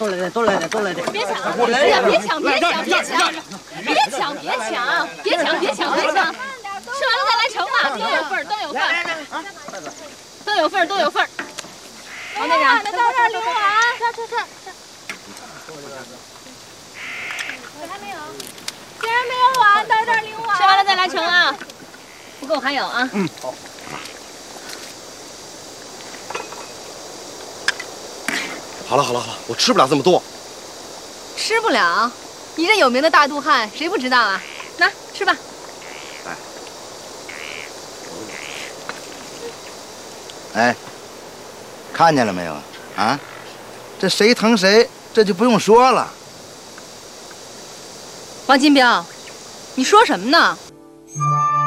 都来点，都来点，都来点！ 别抢！别抢！别抢！别抢！别抢！别抢！别抢！别抢！别抢！吃完了再来盛嘛，都有份儿，都有份儿，都有份儿，都有份儿。王队长，那到这儿领完，这。还没有，竟然没有碗，到这儿领碗。吃完了再来盛啊，不够还有啊。嗯，好。 好了，我吃不了这么多。 吃不了？你这有名的大肚汉，谁不知道啊？拿吃吧。 哎，看见了没有啊？这谁疼谁，这就不用说了。 王金彪，你说什么呢？